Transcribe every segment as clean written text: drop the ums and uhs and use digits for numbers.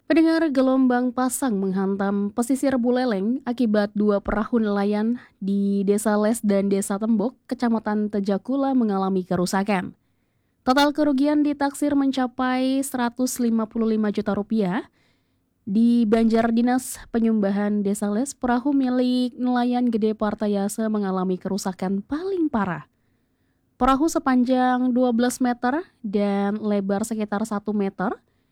Pendengar, gelombang pasang menghantam pesisir Buleleng akibat dua perahu nelayan di Desa Les dan Desa Tembok, Kecamatan Tejakula mengalami kerusakan. Total kerugian ditaksir mencapai 155 juta rupiah. Di Banjar Dinas Penyumbahan Desa Les, perahu milik nelayan Gede Partayasa mengalami kerusakan paling parah. Perahu sepanjang 12 meter dan lebar sekitar 1 meter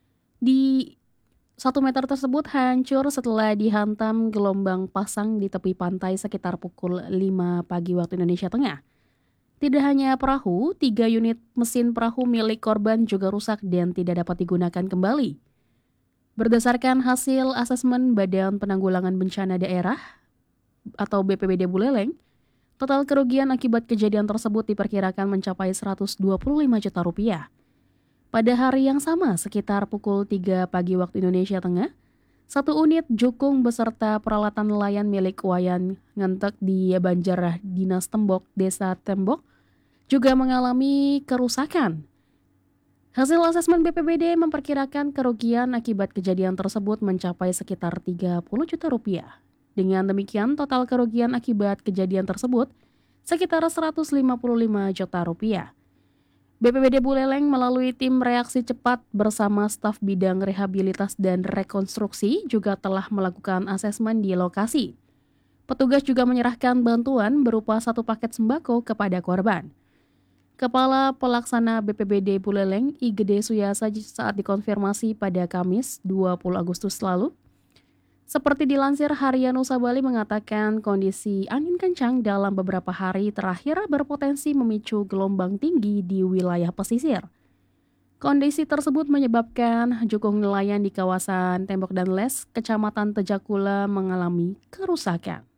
di 1 meter tersebut hancur setelah dihantam gelombang pasang di tepi pantai sekitar pukul 5 pagi waktu Indonesia Tengah. Tidak hanya perahu, 3 unit mesin perahu milik korban juga rusak dan tidak dapat digunakan kembali. Berdasarkan hasil asesmen Badan Penanggulangan Bencana Daerah atau BPBD Buleleng, total kerugian akibat kejadian tersebut diperkirakan mencapai 125 juta rupiah. Pada hari yang sama, sekitar pukul 3 pagi waktu Indonesia Tengah, 1 unit jukung beserta peralatan nelayan milik Wayan Ngentek di Banjar Dinas Tembok, Desa Tembok, juga mengalami kerusakan. Hasil asesmen BPBD memperkirakan kerugian akibat kejadian tersebut mencapai sekitar 30 juta rupiah. Dengan demikian, total kerugian akibat kejadian tersebut sekitar 155 juta rupiah. BPBD Buleleng melalui tim reaksi cepat bersama staf bidang rehabilitas dan rekonstruksi juga telah melakukan asesmen di lokasi. Petugas juga menyerahkan bantuan berupa 1 paket sembako kepada korban. Kepala Pelaksana BPBD Buleleng, I Gede Suyasa saat dikonfirmasi pada Kamis 20 Agustus lalu, seperti dilansir Harian Nusa Bali mengatakan kondisi angin kencang dalam beberapa hari terakhir berpotensi memicu gelombang tinggi di wilayah pesisir. Kondisi tersebut menyebabkan jukung nelayan di kawasan Tembok dan Les, Kecamatan Tejakula mengalami kerusakan.